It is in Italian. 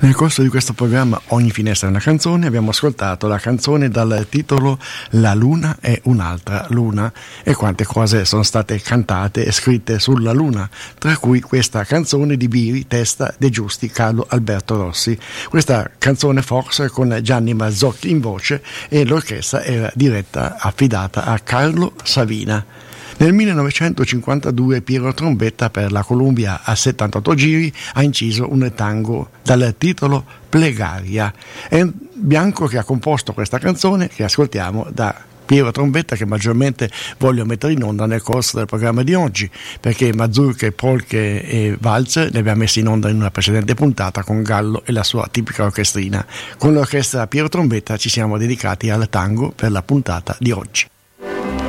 Nel corso di questo programma Ogni finestra è una canzone abbiamo ascoltato la canzone dal titolo La luna è un'altra luna, e quante cose sono state cantate e scritte sulla luna, tra cui questa canzone di Biri, testa De Giusti, Carlo Alberto Rossi. Questa canzone forse con Gianni Mazzocchi in voce, e l'orchestra era affidata a Carlo Savina. Nel 1952 Piero Trombetta per la Columbia a 78 giri ha inciso un tango dal titolo Plegaria. È Bianco che ha composto questa canzone che ascoltiamo da Piero Trombetta, che maggiormente voglio mettere in onda nel corso del programma di oggi, perché mazurche, polche e valzer le abbiamo messe in onda in una precedente puntata con Gallo e la sua tipica orchestrina. Con l'orchestra Piero Trombetta ci siamo dedicati al tango per la puntata di oggi.